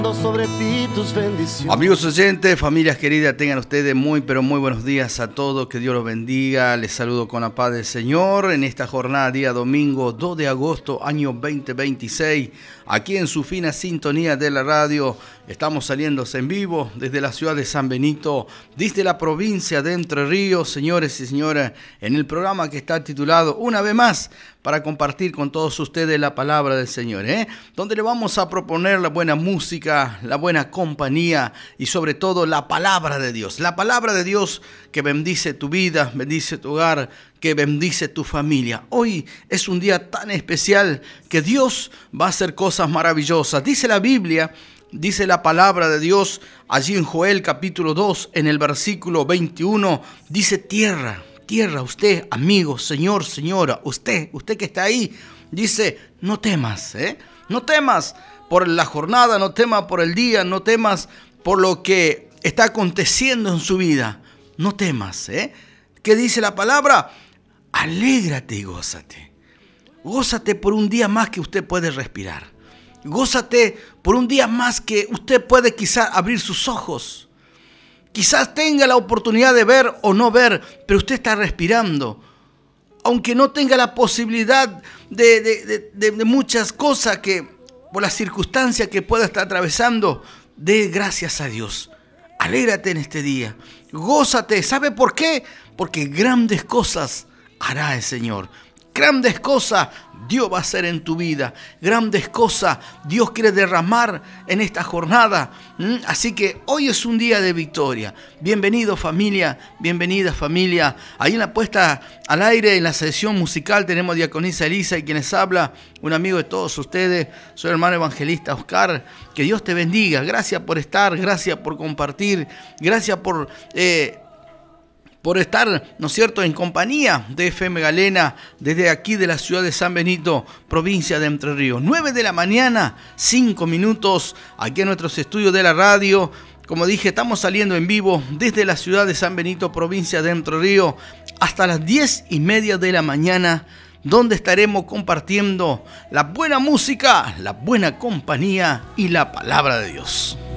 Sobre ti tus bendiciones. Amigos oyentes, familias queridas, tengan ustedes muy pero muy buenos días a todos, que Dios los bendiga. Les saludo con la paz del Señor en esta jornada, día domingo 2 de agosto, año 2026. Aquí en su fina sintonía de la radio, estamos saliendo en vivo desde la ciudad de San Benito, desde la provincia de Entre Ríos, señores y señoras, en el programa que está titulado Una vez más, para compartir con todos ustedes la palabra del Señor, donde le vamos a proponer la buena música, la buena compañía y sobre todo la palabra de Dios. La palabra de Dios que bendice tu vida, bendice tu hogar, que bendice tu familia. Hoy es un día tan especial que Dios va a hacer cosas maravillosas. Dice la Biblia, dice la palabra de Dios, allí en Joel capítulo 2, en el versículo 21, dice tierra, usted, amigo, señor, señora, usted que está ahí, dice, no temas, no temas por la jornada, no temas por el día, no temas por lo que está aconteciendo en su vida, no temas, ¿Qué dice la palabra? Alégrate y gózate. Gózate por un día más que usted puede respirar. Gózate por un día más que usted puede quizás abrir sus ojos. Quizás tenga la oportunidad de ver o no ver, pero usted está respirando. Aunque no tenga la posibilidad de muchas cosas que, por las circunstancias que pueda estar atravesando, dé gracias a Dios. Alégrate en este día. Gózate. ¿Sabe por qué? Porque grandes cosas hará el Señor. Grandes cosas Dios va a hacer en tu vida. Grandes cosas Dios quiere derramar en esta jornada. Así que hoy es un día de victoria. Bienvenido familia, bienvenida familia. Ahí en la puesta al aire, en la sesión musical, tenemos diaconisa Elisa y quienes habla, un amigo de todos ustedes. Soy el hermano evangelista Oscar. Que Dios te bendiga. Gracias por estar, gracias por compartir, gracias por estar, ¿no es cierto?, en compañía de FM Galena, desde aquí de la ciudad de San Benito, provincia de Entre Ríos. 9 de la mañana, 5 minutos, aquí en nuestros estudios de la radio. Como dije, estamos saliendo en vivo desde la ciudad de San Benito, provincia de Entre Ríos, hasta las 10:30 de la mañana, donde estaremos compartiendo la buena música, la buena compañía y la palabra de Dios.